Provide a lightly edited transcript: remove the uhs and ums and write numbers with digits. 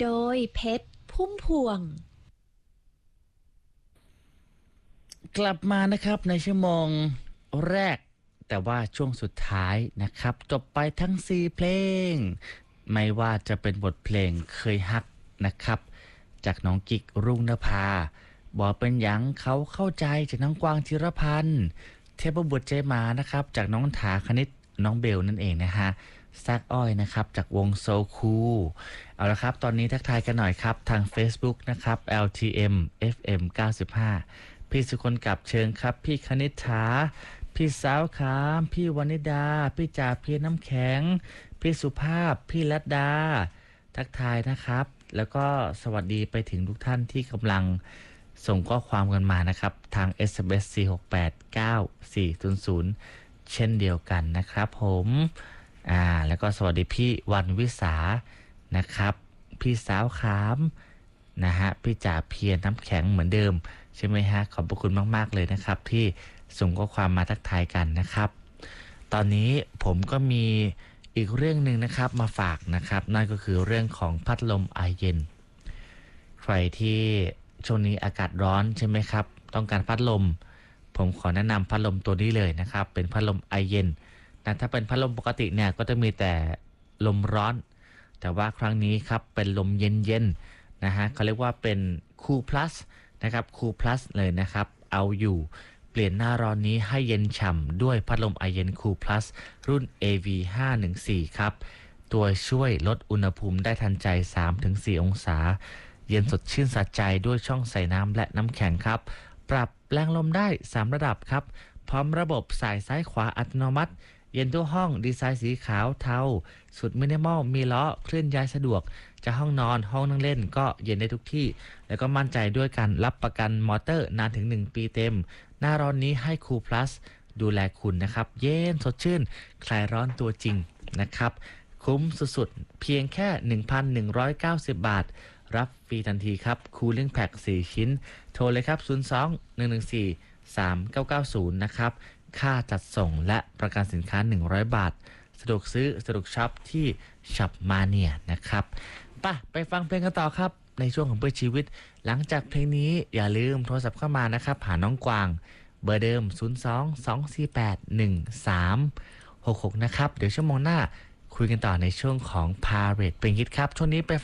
โดยเพชรพุ่มพวงกลับมานะครับในชั่วโมงแรกแต่ว่าช่วงสุดท้ายนะครับจบไปทั้ง4เพลงไม่ว่าจะเป็นบทเพลงเคยฮักนะครับจากน้องกิกรุ่งนภาบอกเป็นหยังเขาเข้าใจจากน้องกวางจิรพันธ์เทพบุตรใจหมานะครับจากน้องถาคณิตน้องเบลนั่นเองนะฮะซากอ้อยนะครับจากวงโซคูเอาละครับตอนนี้ทักทายกันหน่อยครับทาง Facebook นะครับ LTM FM 95พี่สุคนกับเชิงครับพี่คณิษฐาพี่สาวขามพี่วนิดาพี่จ่าเพียรน้ำแข็งพี่สุภาพพี่ลัดดาทักทายนะครับแล้วก็สวัสดีไปถึงทุกท่านที่กำลังส่งข้อความกันมานะครับทาง SMS 4689400เช่นเดียวกันนะครับผมแล้วก็สวัสดีพี่วันวิสานะครับพี่สาวขามนะฮะพี่จ่าเพียรน้ำแข็งเหมือนเดิมใช่ไหมฮะขอบพระคุณมากๆเลยนะครับที่ส่งข้อความมาทักทายกันนะครับตอนนี้ผมก็มีอีกเรื่องหนึ่งนะครับมาฝากนะครับนั่นก็คือเรื่องของพัดลมไอเย็นใครที่ช่วงนี้อากาศร้อนใช่ไหมครับต้องการพัดลมผมขอแนะนำพัดลมตัวนี้เลยนะครับเป็นพัดลมไอเย็นนะถ้าเป็นพัดลมปกติเนี่ยก็จะมีแต่ลมร้อนแต่ว่าครั้งนี้ครับเป็นลมเย็นๆนะฮะเขาเรียกว่าเป็นคูลพลัสนะครับคูลพลัสเลยนะครับเอาอยู่เปลี่ยนหน้าร้อนนี้ให้เย็นฉ่ำด้วยพัดลมไอเย็นคูลพลัสรุ่น AV514 ครับตัวช่วยลดอุณหภูมิได้ทันใจ 3-4 องศาเย็นสดชื่นสะใจด้วยช่องใส่น้ำและน้ำแข็งครับปรับแรงลมได้3ระดับครับพร้อมระบบสายซ้ายขวาอัตโนมัติเย็นทั่วห้องดีไซน์สีขาวเทาสุดมินิมอลมีล้อเคลื่อนย้ายสะดวกจะห้องนอนห้องนั่งเล่นก็เย็นได้ทุกที่แล้วก็มั่นใจด้วยการรับประกันมอเตอร์นานถึง1ปีเต็มหน้าร้อนนี้ให้คูลพลัสดูแลคุณนะครับเย็นสดชื่นคลายร้อนตัวจริงนะครับคุ้มสุดๆเพียงแค่ 1,190 บาทรับฟรีทันทีครับคูลิ่งแพ็ก4ชิ้นโทรเลยครับ02-114-3990นะครับค่าจัดส่งและประกันสินค้า100บาทสะดวกซื้อสะดวกช็อปที่ช็อปมาเนียนะครับไปฟังเพลงกันต่อครับในช่วงของเพื่อชีวิตหลังจากเพลงนี้อย่าลืมโทรศัพท์เข้ามานะครับหาน้องกวางเบอร์เดิม02-248-1366นะครับเดี๋ยวชั่วโมงหน้าคุยกันต่อในช่วงของ Parade เป็นฮิตครับช่วงนี้ไป